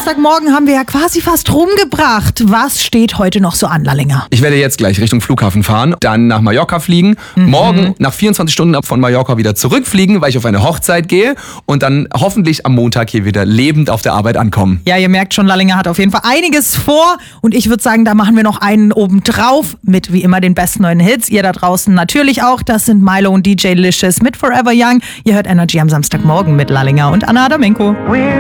Samstagmorgen haben wir ja quasi fast rumgebracht. Was steht heute noch so an, Lallinger? Ich werde jetzt gleich Richtung Flughafen fahren, dann nach Mallorca fliegen, morgen nach 24 Stunden von Mallorca wieder zurückfliegen, weil ich auf eine Hochzeit gehe und dann hoffentlich am Montag hier wieder lebend auf der Arbeit ankommen. Ja, ihr merkt schon, Lallinger hat auf jeden Fall einiges vor und ich würde sagen, da machen wir noch einen obendrauf mit wie immer den besten neuen Hits. Ihr da draußen natürlich auch, das sind Milo und DJ Licious mit Forever Young. Ihr hört Energy am Samstagmorgen mit Lallinger und Anna Adamenko.